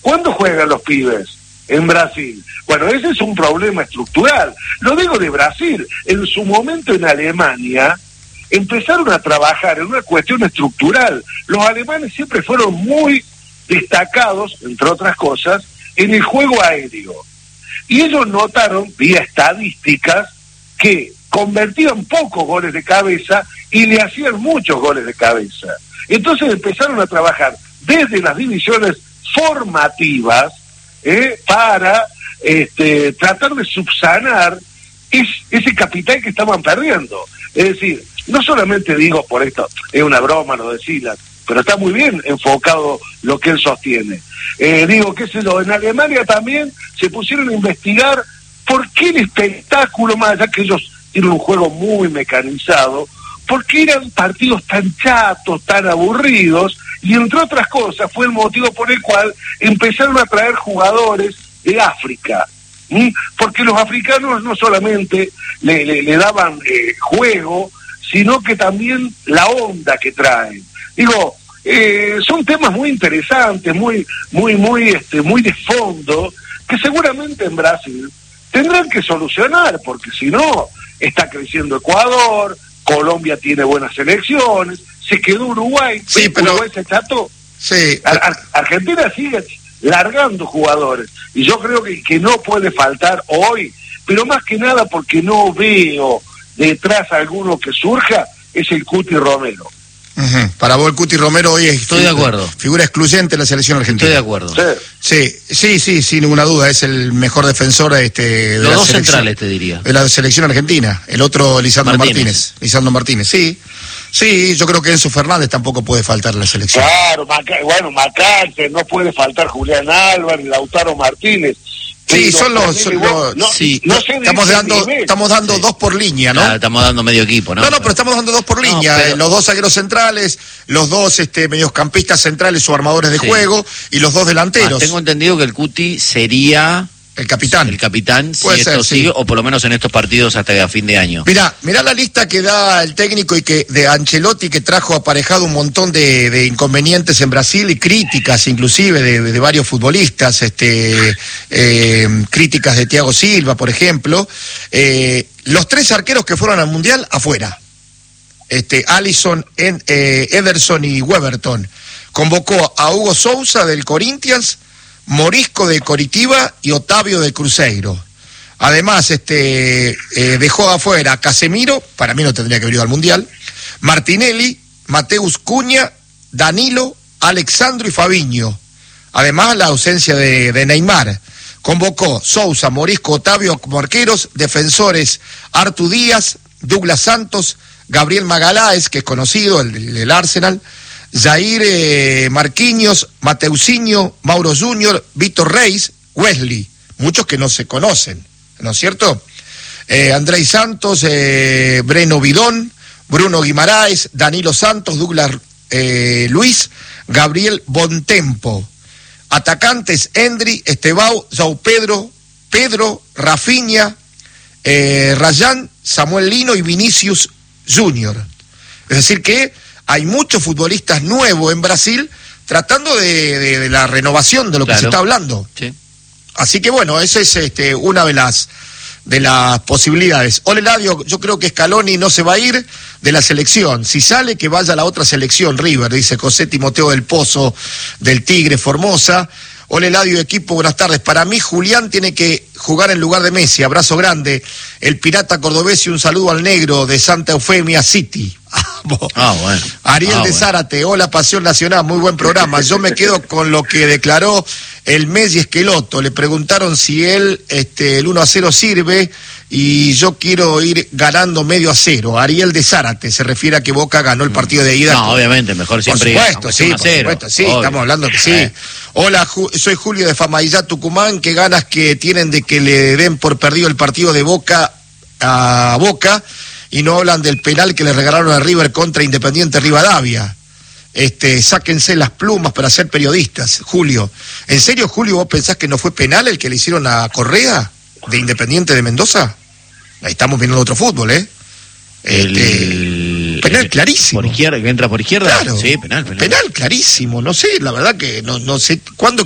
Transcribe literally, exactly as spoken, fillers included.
¿Cuándo juegan los pibes? En Brasil. Bueno, ese es un problema estructural. Lo digo de Brasil. En su momento en Alemania empezaron a trabajar en una cuestión estructural. Los alemanes siempre fueron muy destacados, entre otras cosas, en el juego aéreo. Y ellos notaron, vía estadísticas, que convertían pocos goles de cabeza y le hacían muchos goles de cabeza. Entonces empezaron a trabajar desde las divisiones formativas eh, para este, tratar de subsanar es, ese capital que estaban perdiendo. Es decir, no solamente digo por esto, es una broma lo de Silas, pero está muy bien enfocado lo que él sostiene. Eh, digo, qué sé yo, en Alemania también se pusieron a investigar por qué el espectáculo, más allá que ellos tienen un juego muy mecanizado, por qué eran partidos tan chatos, tan aburridos, y entre otras cosas fue el motivo por el cual empezaron a traer jugadores de África. ¿Mm? Porque los africanos no solamente le, le, le daban eh, juego, sino que también la onda que traen. Digo, eh, son temas muy interesantes, muy, muy, muy, este, muy de fondo, que seguramente en Brasil tendrán que solucionar, porque si no, está creciendo Ecuador, Colombia tiene buenas selecciones, se quedó Uruguay, sí, pero Uruguay se cható. Sí, Ar- Ar- Argentina sigue largando jugadores, y yo creo que, que no puede faltar hoy, pero más que nada porque no veo detrás alguno que surja, es el Cuti Romero. Uh-huh. Para vos el Cuti Romero hoy es Estoy de acuerdo. Figura excluyente de la selección argentina. Estoy de acuerdo. Sí, Sí, sí, sí, sin ninguna duda, es el mejor defensor este, de Los la dos selección, centrales, te diría. de la selección argentina. El otro, Lisandro Martínez. Martínez. Lisandro Martínez, sí. Sí, yo creo que Enzo Fernández tampoco puede faltar en la selección. claro, Maca- bueno, Macalce, no puede faltar Julián Álvarez, Lautaro Martínez. Sí, Pero son los... también son igual, los- no, sí, no sé de estamos ese dando, nivel. estamos dando Sí. dos por línea, ¿no? Claro, estamos dando medio equipo, ¿no? No, no, pero estamos dando dos por No, línea, pero- eh, los dos zagueros centrales, los dos este, mediocampistas centrales o armadores de Sí. juego y los dos delanteros. Ah, tengo entendido que el Cuti sería El capitán. el capitán si Puede esto ser, sí. sigue, o por lo menos en estos partidos hasta a fin de año. Mirá, mirá la lista que da el técnico y que de Ancelotti, que trajo aparejado un montón de, de inconvenientes en Brasil y críticas inclusive de, de varios futbolistas, este, eh, críticas de Thiago Silva, por ejemplo. Eh, los tres arqueros que fueron al Mundial, afuera. Este, Alisson, en, eh, Ederson y Weberton. Convocó a Hugo Sousa del Corinthians, Morisco de Coritiba y Otavio del Cruzeiro. Además, este eh, dejó afuera a Casemiro, para mí no tendría que haber ido al Mundial, Martinelli, Mateus Cunha, Danilo, Alexandro y Fabinho. Además, la ausencia de, de Neymar. Convocó Sousa, Morisco, Otavio como arqueros, defensores Artu Díaz, Douglas Santos, Gabriel Magaláes, que es conocido, el del Arsenal, Jair eh, Marquinhos, Mateusinho, Mauro Junior, Víctor Reis, Wesley, muchos que no se conocen, ¿no es cierto? Eh, Andrei Santos, eh, Breno Bidón, Bruno Guimaraes, Danilo Santos, Douglas eh, Luis, Gabriel Bontempo. Atacantes, Endri, Estebao, João Pedro, Pedro, Rafinha, eh, Rayán, Samuel Lino y Vinicius Junior. Es decir que hay muchos futbolistas nuevos en Brasil tratando de, de, de la renovación de lo Claro. que se está hablando. Sí. Así que bueno, esa es este, una de las de las posibilidades. Ole Ladio, yo creo que Scaloni no se va a ir de la selección. Si sale, que vaya a la otra selección, River, dice José Timoteo del Pozo, del Tigre, Formosa. Ole Ladio, equipo, buenas tardes. Para mí, Julián tiene que jugar en lugar de Messi. Abrazo grande. El Pirata Cordobés y un saludo al negro de Santa Eufemia City. Ah, bueno. Ariel Ah, de bueno. Zárate, hola Pasión Nacional, muy buen programa. Yo me quedo con lo que declaró el Messi Esqueloto. Le preguntaron si él, este, el uno a cero sirve y yo quiero ir ganando medio a cero. Ariel de Zárate se refiere a que Boca ganó el partido de ida. No, obviamente, mejor Por siempre ir, supuesto, aunque sí, sea uno a por cero, supuesto, sí, obvio. estamos hablando que sí. Eh. Hola, Ju- soy Julio de Famaillá, Tucumán. Qué ganas que tienen de que le den por perdido el partido de Boca a Boca y no hablan del penal que le regalaron a River contra Independiente Rivadavia. Este, sáquense las plumas para ser periodistas, Julio. ¿En serio, Julio, vos pensás que no fue penal el que le hicieron a Correa de Independiente de Mendoza? Ahí estamos viendo otro fútbol, ¿eh? El, Este, penal el- clarísimo. Por izquierda, que entra por izquierda. Claro. Sí, penal, penal. Penal clarísimo, no sé, la verdad que no, no sé cuándo